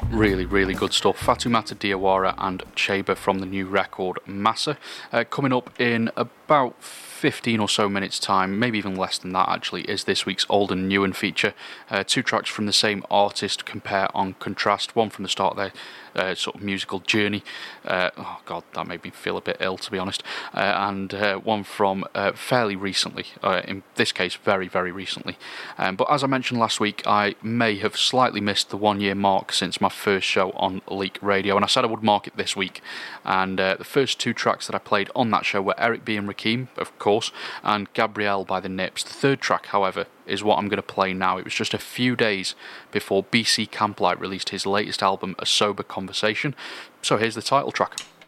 Really, really good stuff. Fatoumata Diawara and Cheba from the new record Massa. Coming up in about 15 or so minutes time, maybe even less than that actually, is this week's Old and New and feature. Two tracks from the same artist, compare on contrast, one from the start of their sort of musical journey, oh god, that made me feel a bit ill to be honest, and one from fairly recently, in this case very, very recently. But as I mentioned last week, I may have slightly missed the 1 year mark since my first show on Leak Radio, and I said I would mark it this week, and the first two tracks that I played on that show were Eric B and Rakim, of course, and Gabrielle by the Nips. The third track, however, is what I'm going to play now. It was just a few days before BC Camplight released his latest album, A Sober Conversation, so here's the title track.